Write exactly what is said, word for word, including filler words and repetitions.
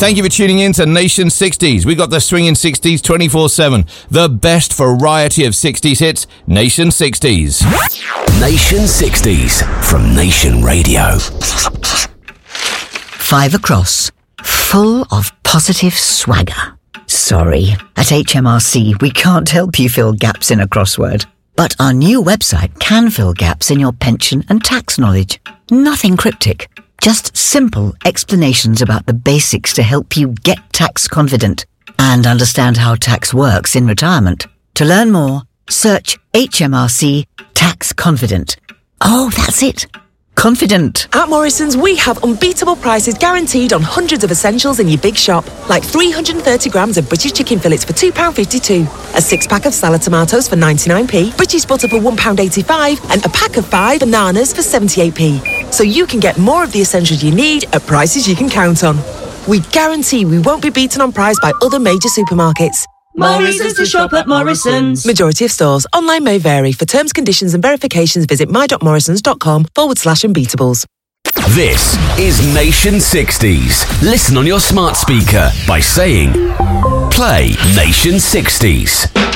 Thank you for tuning in to Nation sixties. We got the swinging sixties twenty-four seven. The best variety of sixties hits, Nation sixties. Nation sixties from Nation Radio. Five across, full of positive swagger. Sorry, at H M R C we can't help you fill gaps in a crossword. But our new website can fill gaps in your pension and tax knowledge. Nothing cryptic. Just simple explanations about the basics to help you get tax confident and understand how tax works in retirement. To learn more, search H M R C Tax Confident. Oh, that's it. Confident. At Morrison's, we have unbeatable prices guaranteed on hundreds of essentials in your big shop, like three hundred thirty grams of British chicken fillets for two pounds fifty-two, a six-pack of salad tomatoes for ninety-nine p, British butter for one pound eighty-five, and a pack of five bananas for seventy-eight p. So you can get more of the essentials you need at prices you can count on. We guarantee we won't be beaten on price by other major supermarkets. More reasons to shop at Morrison's. Majority of stores. Online may vary. For terms, conditions and verifications, visit my.morrisons.com forward slash unbeatables. This is Nation sixties. Listen on your smart speaker by saying, play Nation sixties.